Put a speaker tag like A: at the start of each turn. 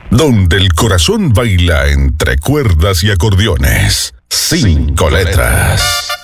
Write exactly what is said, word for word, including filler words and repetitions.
A: donde el corazón baila entre cuerdas y acordeones. Cinco letras.